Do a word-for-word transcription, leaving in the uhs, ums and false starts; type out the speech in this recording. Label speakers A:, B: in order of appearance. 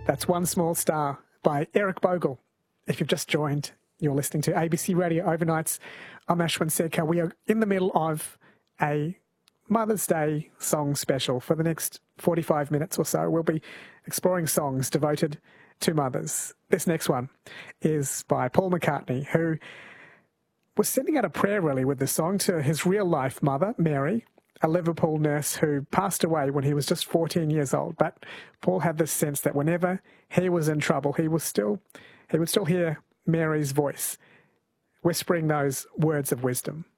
A: That's One Small Star by Eric Bogle. If you've just joined, you're listening to A B C Radio Overnights. I'm Ashwin Sekar. We are in the middle of a Mother's Day song special. For the next forty-five minutes or so, we'll be exploring songs devoted to mothers. This next one is by Paul McCartney, who was sending out a prayer really with the song to his real-life mother, Mary, a Liverpool nurse who passed away when he was just fourteen years old. But Paul had this sense that whenever he was in trouble, he was still he would still hear Mary's voice whispering those words of wisdom.